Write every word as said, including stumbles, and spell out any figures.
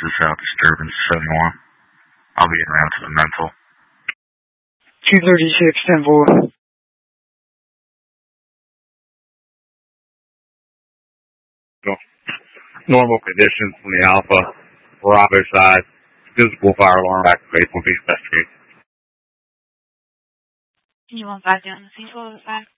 this out, disturbance seventy-one. I'll be around to the mental. two thirty-six, ten four. Normal conditions from the Alpha, Bravo side. Visible fire alarm activate will be investigated. Can you want back down the scene for the fact?